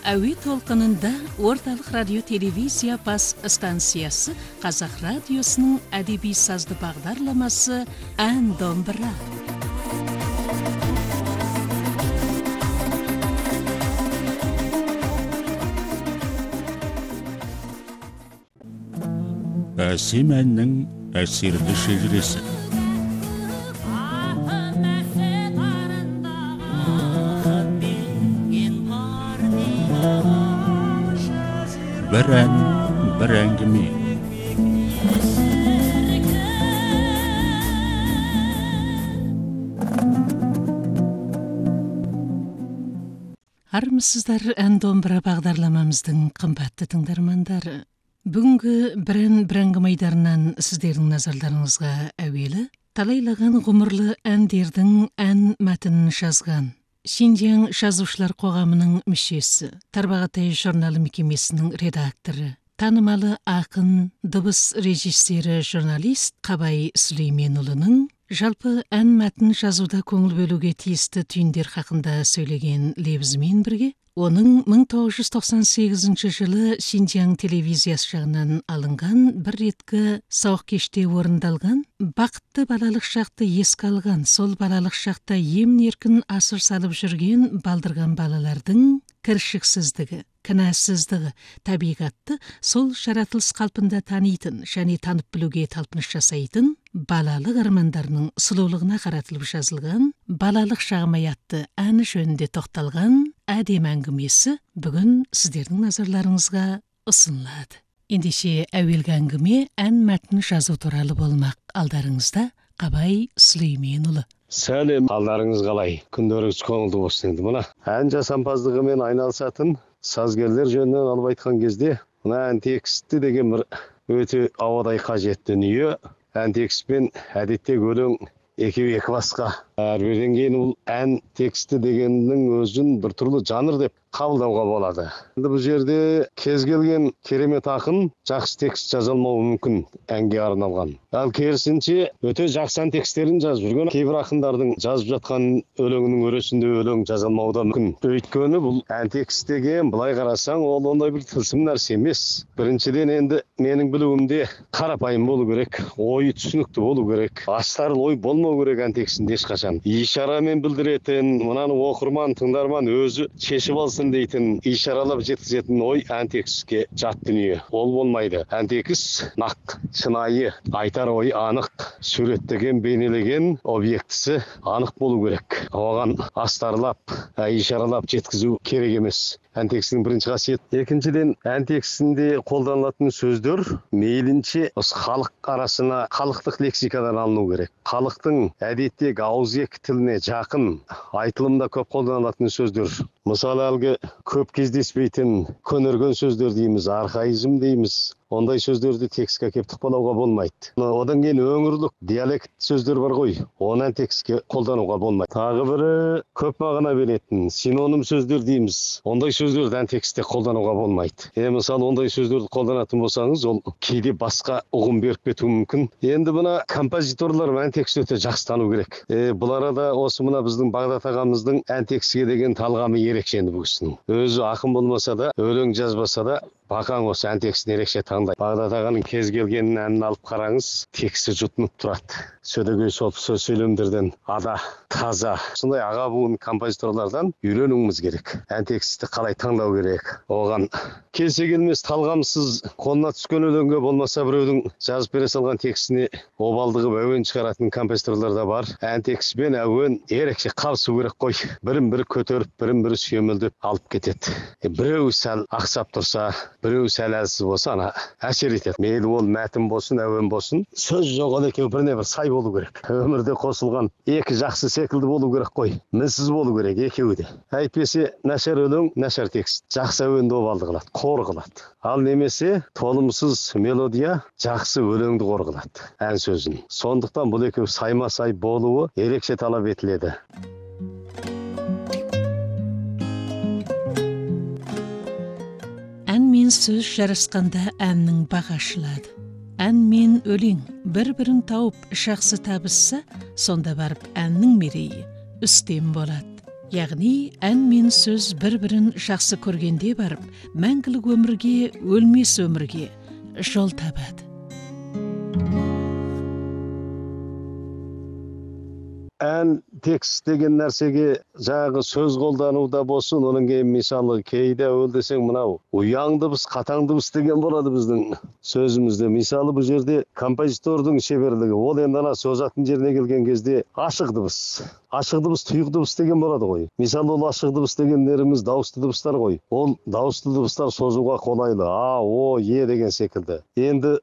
Әуе толқынында орталық радио телевизия бас станциясы Қазақ радиосының әдеби сазды бағдарламасы «Ән домбыра». Әсем әннің әсерлі шежіресі. Bir ән, bir әңгіме. Армысыздар ән домбыра бағдарламамыздың қымбатты тыңдармандары. Бүгінгі бір әңгіме айдарынан сіздердің назарларыңызға әуелі талайлаған ғұмырлы әндердің ән мәтінін жазған Шинжяң жазушылар қоғамының мүшесі, Тарбағатай журналы мекемесінің редакторы, танымалы ақын, дыбыс режиссері, журналист Қабай Сүлейменұлының жалпы ән мәтін жазуда көңіл бөлуге тиісті түйіндер хақында сөйлеген лебізімен бірге, оның 1998 жылы Шинжяң телевизиясы жағынан алынған бір реткі сауық кеште орындалған, бақытты балалық шақты еске алған, сол балалық шақта емін-еркін асыр салып жүрген балдырған балалардың кіршіксіздігі, кінәсіздігі, табиғатты сол жаратылыс қалпында танитын және танып білуге талпыныс жасайтын балалық армандарының сұлулығына қаратылып жазылған балалық шағым атты әні жөнінде тоқталған әдемі әңгімесі бүгін сіздердің назарларыңызға ұсынылады. Ендеше әуелгі әңгіме ән мәтін жазу туралы болмақ. Алдарыңызда Қабай Сүлейменұлы. Сәлем, алдарыңыз қалай? Күндеріңіз көңілді болсын енді. Мына ән жасампаздығымен айналысатын сазгерлер жөнінен алып айтқан кезде, мына ән тексті деген бір өте ауадай қажетті дүние. Ән текстпен әдетте өлең екеу екі басқа. Әрбірден кейін ол ән тексті дегеннің өзін бір түрлі жанр деп қабылдауға болады. Енді бұл жерде кез келген керемет ақын жақсы текст жаза алмауы мүмкін әнге арналған. Ал керісінше өте жақсы ән текстерін жазып жүрген кейбір ақындардың жазып жатқан өлеңінің өресінде өлең жаза алмауы да мүмкін. Өйткені бұл ән текст деген былай қарасаң, ол ондай бір тылсым нәрсе емес. Біріншіден енді менің білуімде қарапайым болу керек, ойы түсінікті болу керек. Астарлы ой болмау керек ән текстінде ешқашан. Ишарамен білдіретін, мынаны оқырман, тыңдарман өзі шешіп алсын дейтін, ишаралап жеткізетін ой ән текстке жат дүние. Ол болмайды. Ән текст нақ, шынайы, айтар ой анық, суреттеген, бейнелеген объектісі анық болу керек. Оған астарлап, ишаралап жеткізу керек емес. Ән текстінің бірінші қасиет. Екіншіден, ән текстінде қолданылатын сөздер мейлінше халық арасына халықтық лексикадан алыну керек. Халықтың әдеттегі ауызекі тіліне жақын, айтылымда көп қолданылатын сөздер. Мысалы әлгі көп кездеспейтін көнерген сөздер дейміз, архаизм дейміз. Ондай сөздерді текстке әкеп тықпалауға болмайды. Одан кейін өңірлік диалект сөздер бар ғой, оны текстке қолдануға болмайды. Тағы бірі көп мағына беретін синоним сөздер дейміз. Ондай сөздерді ән текстте қолдануға болмайды. Мысалы ондай сөздерді қолданатын болсаңыз, ол кейде басқа ұғым беріп кетуі мүмкін. Енді мына композиторлар ән текст өте жақсы тану керек. Бұл арада осы мына біздің Бағдат ағамыздың ән текстке деген талғамы ерекше енді бұл кісінің. Өзі ақын болмаса да, өлең жазбаса да, бақаң осы ән текстін ерекше таңдайды. Бағдат ағаның кез келген әнін алып қараңыз, тексті жұтынып тұрады. Сөйлеген сөз сөйлемдерден ада, таза. Сондай аға буын композиторлардан үйренуіміз керек. Ән тексті қалай таңдау керек. Оған келсе келмес талғамсыз қолына түскен өлеңге болмаса біреудің жазып бере салған текстіне обалдығып әуен шығаратын композиторлар да бар. Ән текстпен әуен ерекше қабысу керек қой. Бірін-бірі көтеріп, бірін-бірі сүйемелдеп алып кетеді. Біреу сәл ақсап тұрса, біреу сәл әлсіз болса, ана әсер етеді. Мейлі ол мәтін болсын, әуен болсын, сөз жоғал екеу біріне бір сай болу керек. Өмірде қосылған екі жақсы секілді болу керек қой. Мінсіз болу керек екеуі де. Әйтпесе нашар өлең, нашар текст. Жақсы әуенді обалды қылады, қор қылады. Ал немесе толымсыз мелодия жақсы өлеңді қор қылады, ән сөзін. Сондықтан бұл екеу сайма-сай болуы ерекше талап етіледі. Ән мен сөз жарасқанда әннің бағасы ашылады. Ән мен өлең бір-бірін тауып жақсы табысса, сонда барып әннің мерейі үстем болады. Яғни, ән мен сөз бір-бірін жақсы көргенде барып, мәңгілік өмірге, өлмес өмірге жол табады. Ән текст деген нәрсеге жағы сөз қолдануда болсын, оның кейін мысалы кейде өл десең мынау ұяң дыбыс, қатаң дыбыс деген болады біздің сөзімізде. Мысалы бұл жерде композитордың шеберлігі, ол енді ана созатын жеріне келген кезде ашық дыбыс, тұйық дыбыс деген болады ғой. Мысалы ол ашық дыбыс дегендеріміз дауысты дыбыстар ғой. Ол дауысты дыбыстар созуға қолайлы. А, о, е деген секілді. Енді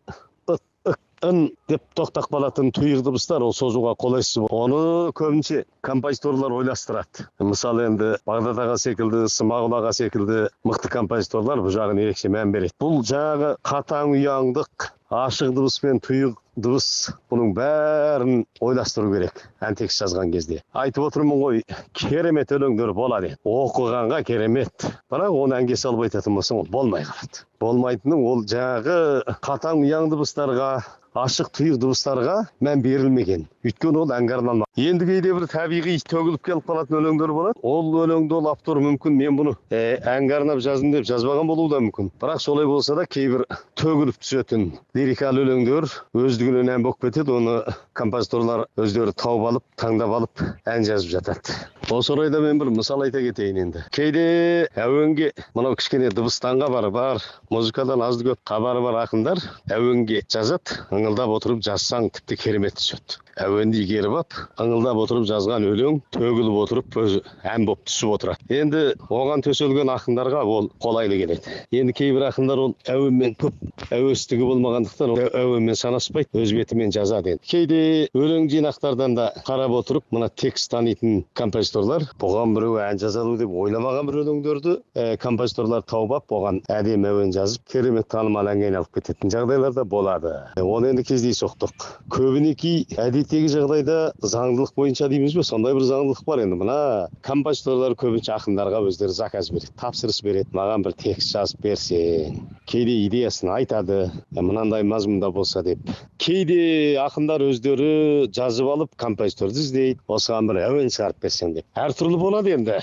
ын деп тоқтақ қалатын тұйық дыбыстар ол созуға қолайсыз. Оны көбінше композиторлар ойластырады. Мысалы енді Бағдат аға секілді, Смағұл аға секілді мықты композиторлар бұл жағын ерекше мән береді. Бұл жағы қатаң ұяңдық, ашық дыбыс пен тұйық дыбыс, бұның бәрін ойластыру керек ән текст жазған кезде. Айтып отырмын ғой, керемет өлеңдер болады. Оқығанға керемет. Бірақ оны әнге салып айтатын болсаң, ол болмай қалады. Болмайтыны ол жағы қатаң ұяң дыбыстарға, ашық тұйық дыбыстарға мән берілмеген. Өйткені ол әнге арналмаған. Енді кейде бір табиғи төгіліп келіп қалатын өлеңдер болады. Ол өлеңді ол автор мүмкін мен бұны әнге арнап жаздым деп жазбаған болуы да мүмкін. Бірақ солай болса да кейбір төгіліп түсетін лирикалық өлеңдер өздігінен ән болып кетеді. Оны композиторлар өздері тауып алып, таңдап алып ән жазып жатады. Осы орайда мен бір мысал айта кетейін енді. Кейде әуенге мынау кішкене дыбыстанға бар, музыкадан азды көп хабары бар ақындар әуенге жазады. Ыңылдап отырып жазсаң тіпті керемет түседі. Әуенді игеріп ап, ыңылдап отырып жазған өлең төгіліп отырып өзі ән болып түсіп отырады. Енді оған төселген ақындарға ол қолайлы келеді. Енді кейбір ақындар ол әуенмен көп әуестігі болмағандықтан әуенмен санаспайды, өз бетімен жазады. Кейде өлең жинақтардан да қарап отырып, мына текст танитын композиторлар бұған біреу ән жазалу деп ойламаған бір өлеңдерді композиторлар тауып ап, оған әдемі әуен жазып, керемет танымал әнге айналып кететін жағдайлар да болады. Оны енді кездейсоқтық. Көбінесе әдеттегі жағдайда заңдылық бойынша дейміз бе, сондай бір заңдылық бар. Енді мына композиторлар көбінше ақындарға өздері заказ береді, тапсырыс береді. Маған бір текст жазып берсең, кейде идеясын айтады, мынандай мазмұнда болса деп. Кейде ақындар өздері жазып алып композиторды іздейді, осыған бір әуен шығарып берсең деп. Әртүрлі болады енді.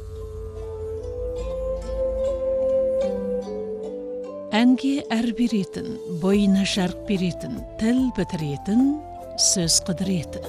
Әнге әр беретін, бойына жарық беретін, тіл бітіретін, сөз қыдыретін.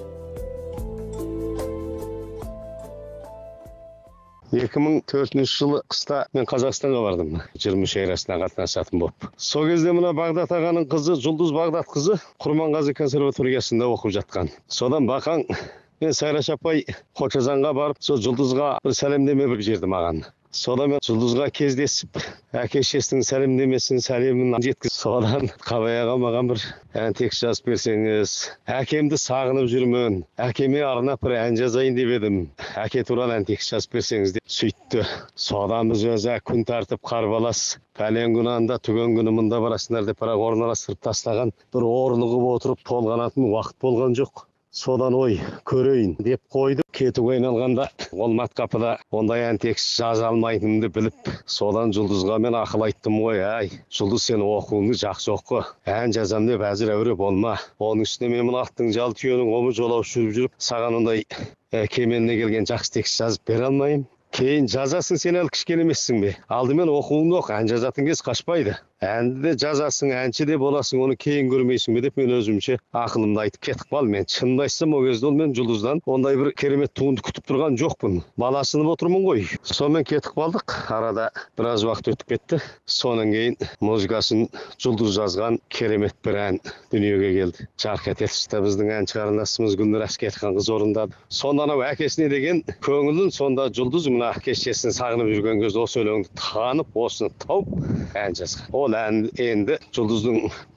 2004 жылы қыста мен Қазақстанға бардым. 20 шайрасына қатынасатын болып. Сол кезде мына Бағдат ағаның қызы, Жұлдыз Бағдат қызы, Құрманғазы консерваториясында оқып жатқан. Содан бақаң мен Сайраш апай Қочазанға барып, сол Жұлдызға бір сәлемдеме бір жерді маған. Содан мен Жұлдызға кездесіп, әке-шесінің сәлемін жеткіз. Содан Қабай аға маған бір ән текст жазып берсеңіз, әкемді сағынып жүрмін, әкеме арнап бір ән жазайын деп едім, әке туралы ән текст жазып берсеңіз деп сөйтті. Содан біз өзі күн тартып қарбалас, пәлен күні анда, түген күні мұнда барасыңдар деп бірақ орналастырып тастаған бір орнығып отырып толғанатын уақыт болған жоқ. Содан ой, көрейін деп қойды. Кетуге айналғанда ол маткапыда ондай ән текст жаза алмайтынымды біліп, содан Жұлдызға мен ақыл айттым ғой, әй, Жұлдыз сен оқуыңды жақсы оқы, ән жазам деп әзір әуре болма. Оның үстіне мен мына аттың жал түйенің омы жолаушы жүріп, саған ондай кеменіне келген жақсы текст жазып бере алмайым. Кейін жазасың, сен әлі кішкене емессің бе? Алдымен оқуыңды оқы, ән жазатын кез қашпайды. Әнді де жазасың, әнші де боласың, оны кейін көрмейсің бе деп мен өзімше ақылымды айтып кетіп қалдым. Мен шынымды айтсам, ол кезде мен Жұлдыздан ондай бір керемет туынды күтіп тұрған жоқпын. Баласынып отырмын ғой. Сонымен кетіп қалдық. Арада біраз уақыт өтіп кетті. Содан кейін музыкасын Жұлдыз жазған керемет бір ән дүниеге келді. Жарқ ете түсті. Біздің ән қарындасымыз Гүлнұр Әскетхан қыз орындады. Сонда анау әкесіне деген көңілін, сонда Жұлдыз мына әке-шешесін сағынып жүрген кезде осы өлеңді танып, осыны тауып ән жазған. Ән енді Жұлдыздың